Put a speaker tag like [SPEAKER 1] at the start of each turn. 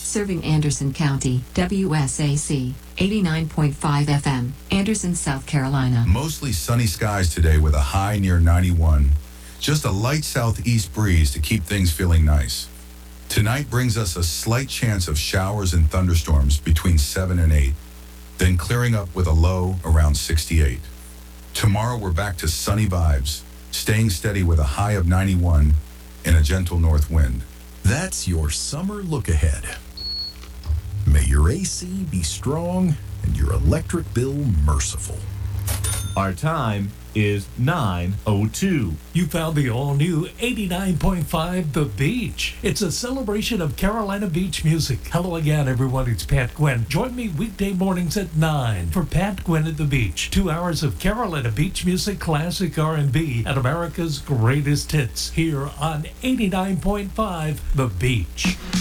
[SPEAKER 1] Serving Anderson County, WSAC, 89.5 FM, Anderson, South Carolina.
[SPEAKER 2] Mostly sunny skies today with a high near 91. Just a light southeast breeze to keep things feeling nice. Tonight brings us a slight chance of showers and thunderstorms between 7 and 8, then clearing up with a low around 68. Tomorrow we're back to sunny vibes, staying steady with a high of 91 and a gentle north wind.
[SPEAKER 3] That's your summer look ahead. May your AC be strong and your electric bill merciful.
[SPEAKER 4] Our time is 9:02.
[SPEAKER 5] You found the all-new 89.5 The Beach. It's a celebration of Carolina Beach music. Hello again, everyone. It's Pat Gwynn. Join me weekday mornings at 9 for Pat Gwynn at the Beach. 2 hours of Carolina Beach music, classic R&B, and America's greatest hits here on 89.5 The Beach.